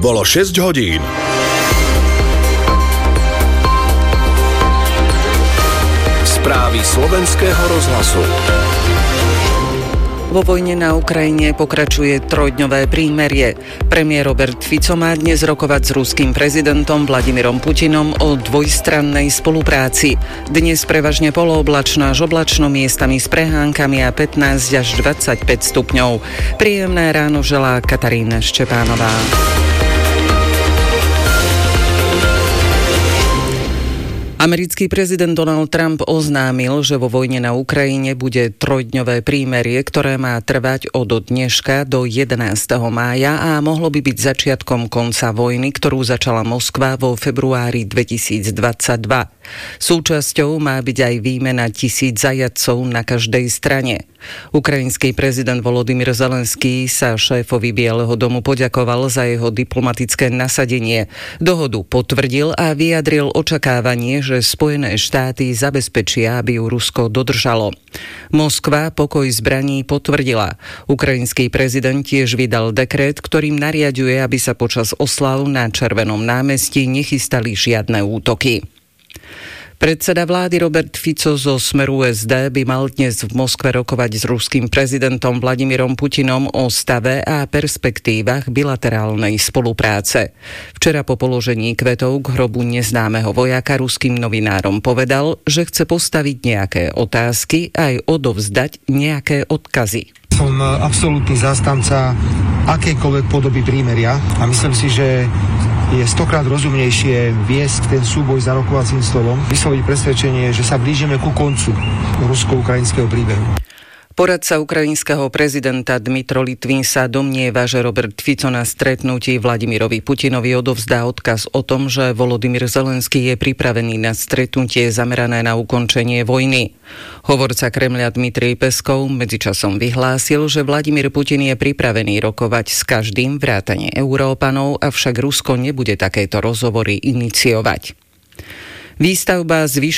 Bolo 6 hodín. Správy slovenského rozhlasu. Vo vojne na Ukrajine pokračuje trojdňové prímerie. Premiér Robert Fico má dnes rokovať s ruským prezidentom Vladimírom Putinom o dvojstrannej spolupráci. Dnes prevažne polooblačno až oblačno, miestami s prehánkami a 15 až 25 stupňov. Príjemné ráno želá Katarína Štepánová. Americký prezident Donald Trump oznámil, že vo vojne na Ukrajine bude trojdňové prímerie, ktoré má trvať od dneška do 11. mája a mohlo by byť začiatkom konca vojny, ktorú začala Moskva vo februári 2022. Súčasťou má byť aj výmena 1000 zajatcov na každej strane. Ukrajinský prezident Volodymyr Zelenský sa šéfovi Bieleho domu poďakoval za jeho diplomatické nasadenie. Dohodu potvrdil a vyjadril očakávanie, že Spojené štáty zabezpečia, aby ju Rusko dodržalo. Moskva pokoj zbraní potvrdila. Ukrajinský prezident tiež vydal dekret, ktorým nariaďuje, aby sa počas oslav na Červenom námestí nechystali žiadne útoky. Predseda vlády Robert Fico zo Smeru SD by mal dnes v Moskve rokovať s ruským prezidentom Vladimírom Putinom o stave a perspektívach bilaterálnej spolupráce. Včera po položení kvetov k hrobu neznámeho vojaka ruským novinárom povedal, že chce postaviť nejaké otázky a aj odovzdať nejaké odkazy. Som absolútny zástanca akejkoľvek podoby prímeria a myslím si, že je stokrát rozumnejšie viesť ten súboj za rokovacím stolom, vysloviť presvedčenie, že sa blížime ku koncu rusko-ukrajinského príbehu. Poradca ukrajinského prezidenta Dmytro Litvin sa domnieva, že Robert Fico na stretnutí Vladimirovi Putinovi odovzdá odkaz o tom, že Volodymyr Zelenský je pripravený na stretnutie zamerané na ukončenie vojny. Hovorca Kremľa Dmitrij Peskov medzičasom vyhlásil, že Vladimír Putin je pripravený rokovať s každým vrátane Európanov, avšak Rusko nebude takéto rozhovory iniciovať. Výstavba